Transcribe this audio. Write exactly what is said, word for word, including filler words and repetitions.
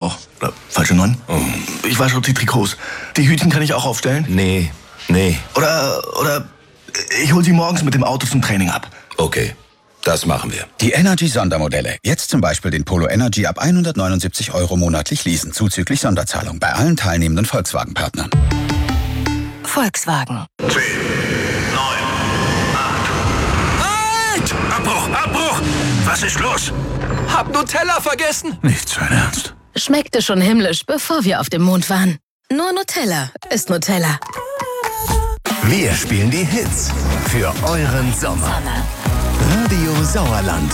auch. Oder falsche neun. Oh. Ich wasche auch die Trikots. Die Hütchen kann ich auch aufstellen? Nee, nee. Oder, oder ich hol sie morgens mit dem Auto zum Training ab. Okay, das machen wir. Die Energy-Sondermodelle. Jetzt zum Beispiel den Polo Energy ab hundertneunundsiebzig Euro monatlich leasen, zuzüglich Sonderzahlung bei allen teilnehmenden Volkswagen-Partnern. Volkswagen. zehn, neun, acht. Halt! Abbruch, Abbruch! Was ist los? Hab Nutella vergessen. Nicht sein Ernst. Schmeckte schon himmlisch, bevor wir auf dem Mond waren. Nur Nutella ist Nutella. Wir spielen die Hits für euren Sommer. Radio Sauerland.